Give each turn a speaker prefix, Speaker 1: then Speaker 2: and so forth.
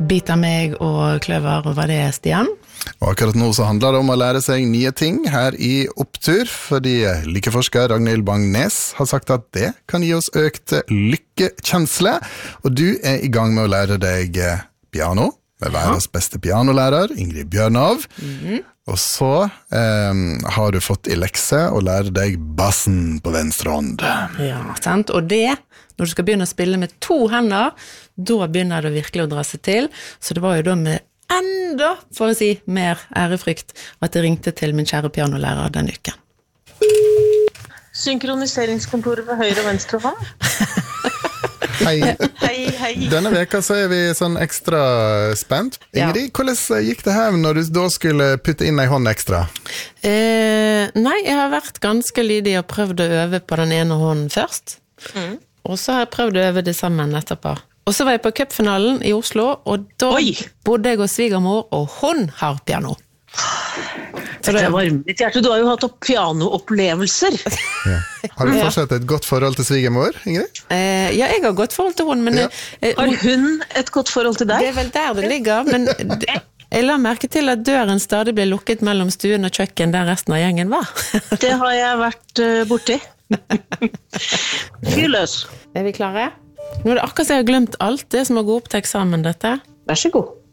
Speaker 1: biter meg og kløver over det, Stian.
Speaker 2: Og akkurat nå så handler det om å lære seg nye ting her i Opptur, fordi lykeforsker Ragnhild Bang-Nes har sagt at det kan gi oss økt lykkekjensle, og du I gang med å lære deg piano, med verdens beste pianolærer, Ingrid Bjørnov, og så har du fått I lekse å lære deg bassen på venstre hånd.
Speaker 1: Ja, sant, og det når du skal begynne å spille med 2 hender, da begynner det virkelig å dra seg til. Så det var jo da med enda, for å si, mer ærefrykt at jeg ringte til min kjære pianolærer den uken.
Speaker 3: Synkroniseringskontoret ved høyre og venstre hånd.
Speaker 2: Hei.
Speaker 3: Hei.
Speaker 2: Denne veka så vi sånn ekstra spent. Ingrid, hvordan gikk det her når du da skulle putte inn en hånd ekstra?
Speaker 1: Nei, jeg har vært ganske lydig og prøvd å øve på den ene hånden først. Og så har jeg prøvd å øve det sammen etterpå. Og så var jeg på cupfinalen I Oslo, og da bodde jeg hos svigermor, og hun har piano.
Speaker 3: Det varmer mitt hjerte. Du har jo hatt pianoopplevelser.
Speaker 2: Ja. Har du fortsatt et godt forhold til svigermor, Ingrid?
Speaker 1: Ja, jeg har godt forhold til hun, men...
Speaker 3: har hun et godt forhold til deg?
Speaker 1: Det vel der det ligger, men... Jeg la merke til at døren stadig ble lukket mellom stuen og kjøkken der resten av gjengen var.
Speaker 3: Det har jeg vært borti. Fyr løs.
Speaker 1: Vi klare? Nå det akkurat så jeg har glemt alt det som å gå opp til eksamen dette.
Speaker 3: Vær så god.